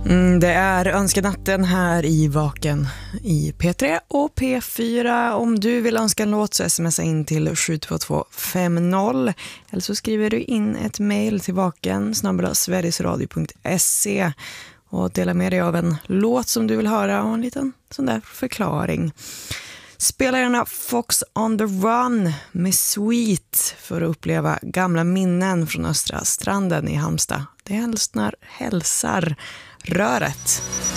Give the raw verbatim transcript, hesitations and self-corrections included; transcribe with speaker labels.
Speaker 1: Mm, det är önskanatten här i Vaken i P tre och P fyra. Om du vill önska en låt så smsa in till sju två två fem noll eller så skriver du in ett mejl till vaken snabel-a sverigesradio punkt se och dela med dig av en låt som du vill höra och en liten sån där förklaring. Spela gärna Fox on the Run med Sweet för att uppleva gamla minnen från Östra stranden i Halmstad. Det hälsar, hälsar röret.